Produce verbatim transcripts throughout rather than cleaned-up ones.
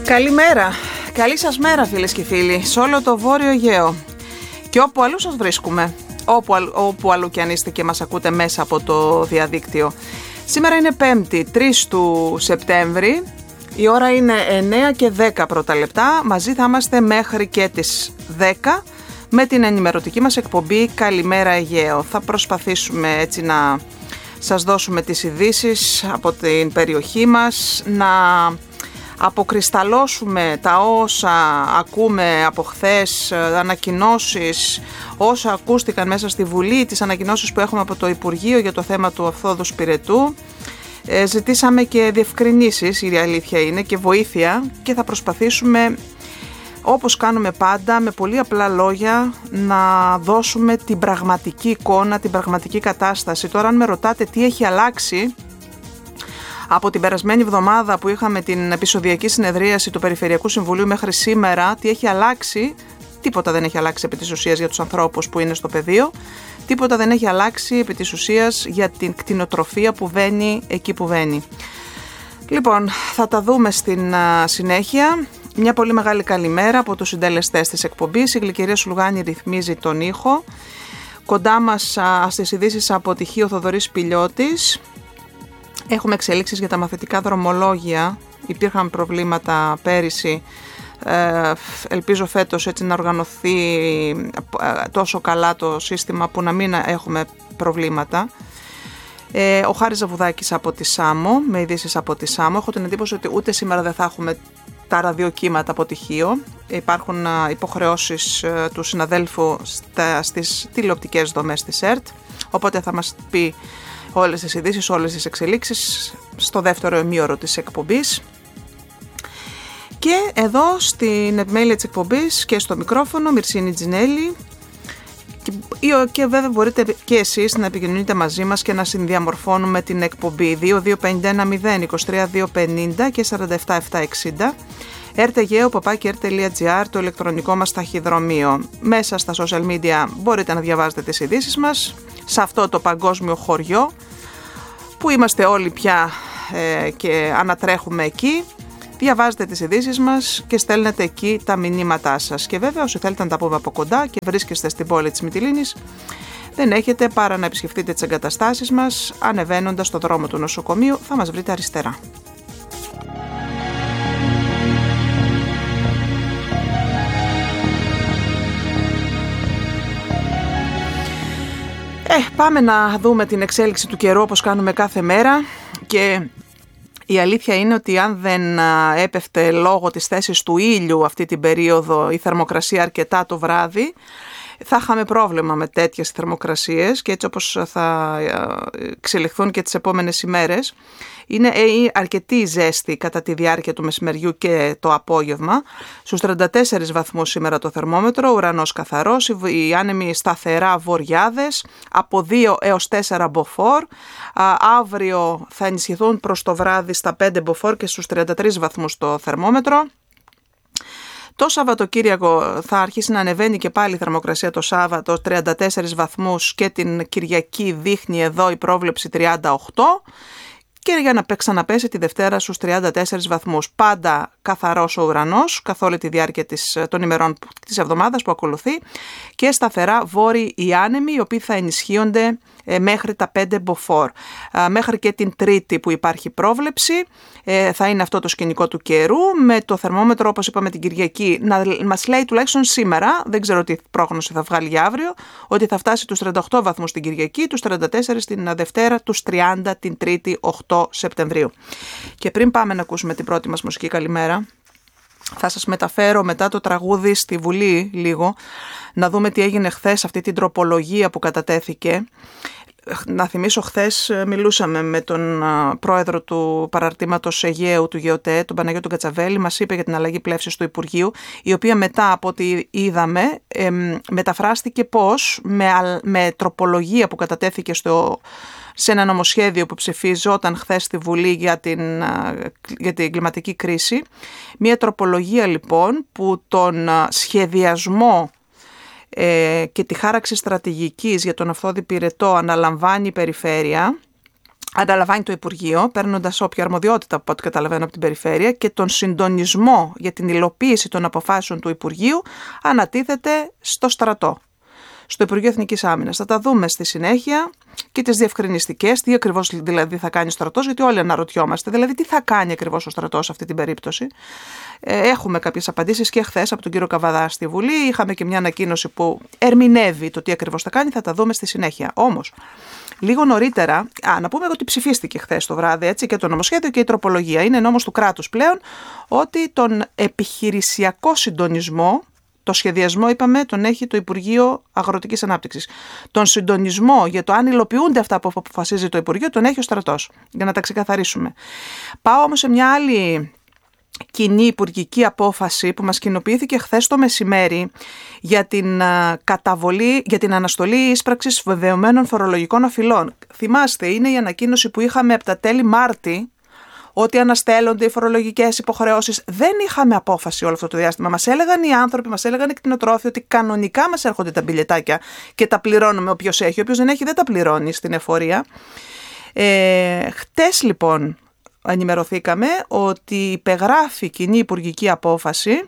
Καλημέρα, καλή σας μέρα φίλες και φίλοι, σε όλο το Βόρειο Αιγαίο και όπου αλλού σας βρίσκουμε, όπου, όπου αλλού και αν είστε και μας ακούτε μέσα από το διαδίκτυο. Σήμερα είναι Πέμπτη, τρεις του Σεπτέμβρη, η ώρα είναι εννέα και δέκα πρώτα λεπτά, μαζί θα είμαστε μέχρι και τις δέκα με την ενημερωτική μας εκπομπή Καλημέρα Αιγαίο. Θα προσπαθήσουμε έτσι να σας δώσουμε τις ειδήσεις από την περιοχή μας, να αποκρισταλώσουμε τα όσα ακούμε από χθες, ανακοινώσεις, όσα ακούστηκαν μέσα στη Βουλή, τις ανακοινώσεις που έχουμε από το Υπουργείο για το θέμα του Αυθόδου Σπυρετού. Ε, ζητήσαμε και διευκρινήσεις, η αλήθεια είναι, και βοήθεια και θα προσπαθήσουμε, όπως κάνουμε πάντα, με πολύ απλά λόγια να δώσουμε την πραγματική εικόνα, την πραγματική κατάσταση. Τώρα αν με ρωτάτε τι έχει αλλάξει από την περασμένη εβδομάδα που είχαμε την επεισοδιακή συνεδρίαση του Περιφερειακού Συμβουλίου μέχρι σήμερα, τι έχει αλλάξει? Τίποτα δεν έχει αλλάξει επί της ουσίας για τους ανθρώπους που είναι στο πεδίο, τίποτα δεν έχει αλλάξει επί της ουσίας για την κτηνοτροφία που βαίνει εκεί που βαίνει. Λοιπόν, θα τα δούμε στην α, συνέχεια. Μια πολύ μεγάλη καλημέρα από τους συντελεστές της εκπομπής. Η Γλυκερία Σουλγάνη ρυθμίζει τον ήχο. Κοντά μας α, στις ειδήσεις από τυχείο Θοδωρής Πηλιώτης. Έχουμε εξελίξεις για τα μαθητικά δρομολόγια. Υπήρχαν προβλήματα πέρυσι. Ε, ελπίζω φέτος έτσι να οργανωθεί τόσο καλά το σύστημα που να μην έχουμε προβλήματα. Ε, ο Χάρης Ζαβουδάκης από τη Σάμο, με ειδήσεις από τη Σάμο. Έχω την εντύπωση ότι ούτε σήμερα δεν θα έχουμε τα ραδιοκύματα από τυχείο. Υπάρχουν α, υποχρεώσεις α, του συναδέλφου στα, στις τηλεοπτικές δομές της ΕΡΤ, οπότε θα μας πει όλες τις ειδήσεις, όλες τις εξελίξεις στο δεύτερο ημίωρο της εκπομπής. Και εδώ στην επιμέλεια της εκπομπής και στο μικρόφωνο Μυρσίνη Τζινέλη, και, και βέβαια μπορείτε και εσείς να επικοινωνείτε μαζί μας και να συνδιαμορφώνουμε την εκπομπή δύο δύο πέντε ένα μηδέν είκοσι τρία δύο πενήντα και σαράντα επτά επτακόσια εξήντα, ερτεγαίο παπάκι ερτ τελεία τζι άρ, το ηλεκτρονικό μας ταχυδρομείο. Μέσα στα social media μπορείτε να διαβάζετε τις ειδήσεις μας σε αυτό το παγκόσμιο χωριό που είμαστε όλοι πια ε, και ανατρέχουμε εκεί. Διαβάζετε τις ειδήσεις μας και στέλνετε εκεί τα μηνύματά σας. Και βέβαια όσοι θέλετε να τα πούμε από κοντά και βρίσκεστε στην πόλη της Μυτιλήνης, δεν έχετε παρά να επισκεφτείτε τις εγκαταστάσεις μας ανεβαίνοντας στο δρόμο του νοσοκομείου, θα μας βρείτε αριστερά. Ε, πάμε να δούμε την εξέλιξη του καιρού όπως κάνουμε κάθε μέρα και η αλήθεια είναι ότι αν δεν έπεφτε λόγω της θέσης του ήλιου αυτή την περίοδο η θερμοκρασία αρκετά το βράδυ, θα είχαμε πρόβλημα με τέτοιες θερμοκρασίες και έτσι όπως θα εξελιχθούν και τις επόμενες ημέρες. Είναι αρκετή ζέστη κατά τη διάρκεια του μεσημεριού και το απόγευμα. Στους τριάντα τέσσερις βαθμούς σήμερα το θερμόμετρο, ουρανός καθαρός, οι άνεμοι σταθερά βοριάδες, από δύο έως τέσσερα μποφόρ. Αύριο θα ενισχυθούν προς το βράδυ στα πέντε μποφόρ και στους τριάντα τρεις βαθμούς το θερμόμετρο. Το Σαββατοκύριακο θα αρχίσει να ανεβαίνει και πάλι η θερμοκρασία το Σάββατο, τριάντα τέσσερις βαθμούς, και την Κυριακή δείχνει εδώ η πρόβλεψη τριάντα οκτώ. Και για να ξαναπέσει τη Δευτέρα στους τριάντα τέσσερις βαθμούς. Πάντα καθαρός ο ουρανός καθ' όλη τη διάρκεια της, των ημερών της εβδομάδας που ακολουθεί, και σταθερά βόρειοι οι άνεμοι, οι οποίοι θα ενισχύονται ε, μέχρι τα πέντε μποφόρ. Ε, μέχρι και την Τρίτη που υπάρχει πρόβλεψη ε, θα είναι αυτό το σκηνικό του καιρού, με το θερμόμετρο, όπως είπαμε, την Κυριακή να μας λέει τουλάχιστον σήμερα, δεν ξέρω τι πρόγνωση θα βγάλει για αύριο, ότι θα φτάσει τους τριάντα οκτώ βαθμούς την Κυριακή, τους τριάντα τέσσερις την Δευτέρα, τους τριάντα την Τρίτη οκτώ Σεπτεμβρίου. Και πριν πάμε να ακούσουμε την πρώτη μας μουσική καλημέρα, θα σας μεταφέρω μετά το τραγούδι στη Βουλή λίγο, να δούμε τι έγινε χθες, αυτή την τροπολογία που κατατέθηκε. Να θυμίσω, χθες μιλούσαμε με τον πρόεδρο του παραρτήματος Αιγαίου του ΓΕΟΤΕ, τον Παναγιώτο Κατσαβέλη, μας είπε για την αλλαγή πλεύσης του Υπουργείου, η οποία μετά από ό,τι είδαμε ε, μεταφράστηκε πώς με, με τροπολογία που κατατέθηκε στο σε ένα νομοσχέδιο που ψηφίζονταν χθες στη Βουλή για την, για την κλιματική κρίση. Μια τροπολογία λοιπόν που τον σχεδιασμό ε, και τη χάραξη στρατηγικής για τον Αυθόδη Πυρετό αναλαμβάνει η περιφέρεια, αναλαμβάνει το Υπουργείο, παίρνοντας όποια αρμοδιότητα από ό,τι καταλαβαίνω από την περιφέρεια, και τον συντονισμό για την υλοποίηση των αποφάσεων του Υπουργείου ανατίθεται στο στρατό, στο Υπουργείο Εθνικής Άμυνας. Θα τα δούμε στη συνέχεια και τις διευκρινιστικές, τι ακριβώς δηλαδή θα κάνει ο στρατός, γιατί όλοι αναρωτιόμαστε, δηλαδή τι θα κάνει ακριβώς ο στρατός σε αυτή την περίπτωση. Έχουμε κάποιες απαντήσεις και χθες από τον κύριο Καβαδά στη Βουλή, είχαμε και μια ανακοίνωση που ερμηνεύει το τι ακριβώς θα κάνει, θα τα δούμε στη συνέχεια. Όμως, λίγο νωρίτερα, α, να πούμε ότι ψηφίστηκε χθες το βράδυ, έτσι, και το νομοσχέδιο και η τροπολογία. Είναι νόμος του κράτους πλέον ότι τον επιχειρησιακό συντονισμό, το σχεδιασμό, είπαμε, τον έχει το Υπουργείο Αγροτικής Ανάπτυξης. Τον συντονισμό για το αν υλοποιούνται αυτά που αποφασίζει το Υπουργείο τον έχει ο στρατός, για να τα ξεκαθαρίσουμε. Πάω όμως σε μια άλλη κοινή υπουργική απόφαση που μας κοινοποιήθηκε χθες το μεσημέρι για την καταβολή, για την αναστολή ίσπραξης βεβαιωμένων φορολογικών οφειλών. Θυμάστε, είναι η ανακοίνωση που είχαμε από τα τέλη Μάρτη, ότι αναστέλλονται οι φορολογικές υποχρεώσεις. Δεν είχαμε απόφαση όλο αυτό το διάστημα. Μας έλεγαν οι άνθρωποι, μας έλεγαν οι κτηνοτρόφοι ότι κανονικά μας έρχονται τα μπιλετάκια και τα πληρώνουμε όποιος έχει. Όποιος δεν έχει δεν τα πληρώνει στην εφορία. Ε, χτες λοιπόν ενημερωθήκαμε ότι υπεγράφει κοινή υπουργική απόφαση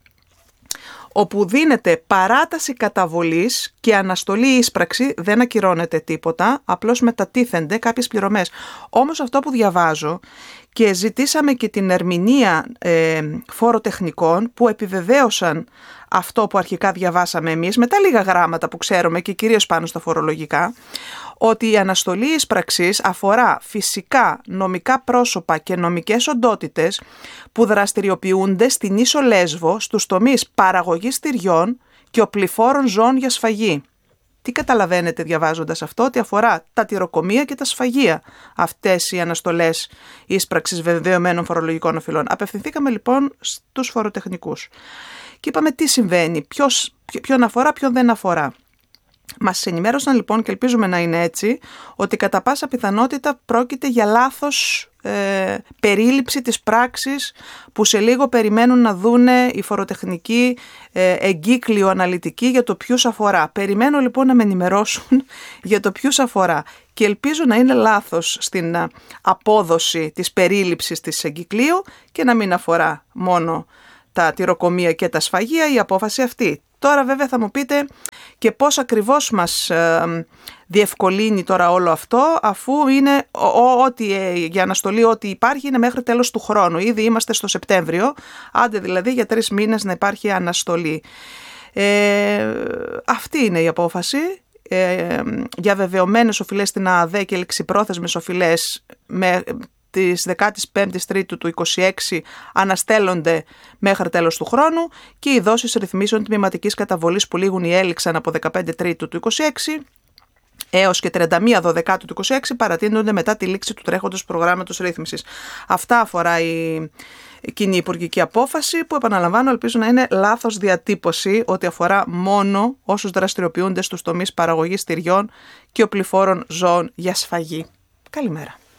όπου δίνεται παράταση καταβολής και αναστολή ίσπραξη, δεν ακυρώνεται τίποτα, απλώς μετατίθενται κάποιες πληρωμές. Όμως αυτό που διαβάζω, και ζητήσαμε και την ερμηνεία ε, φοροτεχνικών που επιβεβαίωσαν αυτό που αρχικά διαβάσαμε εμείς, με τα λίγα γράμματα που ξέρουμε και κυρίως πάνω στα φορολογικά, ότι η αναστολή ίσπραξης αφορά φυσικά νομικά πρόσωπα και νομικές οντότητες που δραστηριοποιούνται στην Ίσο Λέσβο στους τομείς παραγωγής τυριών και οπλιφόρων ζώων για σφαγή. Τι καταλαβαίνετε διαβάζοντας αυτό? Ότι αφορά τα τυροκομεία και τα σφαγεία αυτές οι αναστολές ίσπραξης βεβαιωμένων φορολογικών οφειλών. Απευθυνθήκαμε λοιπόν στους φοροτεχνικούς και είπαμε τι συμβαίνει, ποιος, ποιον αφορά, ποιον δεν αφορά. Μας ενημέρωσαν λοιπόν, και ελπίζουμε να είναι έτσι, ότι κατά πάσα πιθανότητα πρόκειται για λάθος ε, περίληψη της πράξης που σε λίγο περιμένουν να δούνε οι φοροτεχνικοί ε, εγκύκλιο αναλυτικοί για το ποιους αφορά. Περιμένω λοιπόν να με ενημερώσουν για το ποιους αφορά και ελπίζω να είναι λάθος στην απόδοση της περίληψης της εγκυκλίου και να μην αφορά μόνο τα τυροκομεία και τα σφαγεία η απόφαση αυτή. Τώρα βέβαια θα μου πείτε και πώς ακριβώς μας ε, διευκολύνει τώρα όλο αυτό, αφού είναι ό,τι ε, για αναστολή ό,τι υπάρχει είναι μέχρι τέλος του χρόνου. Ήδη είμαστε στο Σεπτέμβριο, άντε δηλαδή για τρεις μήνες να υπάρχει αναστολή. Ε, αυτή είναι η απόφαση. Ε, για βεβαιωμένες οφειλές στην ΑΔΕ και ληξιπρόθεσμες οφειλές με της δεκαπέντε Τρίτου του είκοσι έξι αναστέλλονται μέχρι τέλος του χρόνου και οι δόσεις ρυθμίσεων τμηματικής καταβολής που λήγουν ή έληξαν από δεκαπέντε Τρίτου του είκοσι έξι έως και τριάντα μία Δωδεκάτου του είκοσι έξι παρατείνονται μετά τη λήξη του τρέχοντος προγράμματος ρύθμισης. Αυτά αφορά η κοινή υπουργική απόφαση που, επαναλαμβάνω, ελπίζω να είναι λάθος διατύπωση, ότι αφορά μόνο όσους δραστηριοποιούνται στους τομείς παραγωγής τυριών και οπλιφόρων ζώων για σφαγή. Καλημέρα.